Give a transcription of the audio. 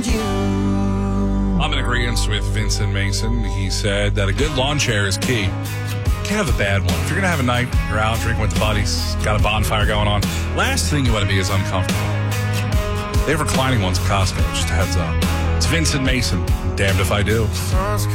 find you. I'm in agreement with Vincent Mason. He said that a good lawn chair is key. Can't have a bad one. If you're going to have a night, you're out drinking with the buddies, got a bonfire going on, last thing you want to be is uncomfortable. They have reclining ones at Costco, just a heads up. It's Vincent Mason. Damned if I do.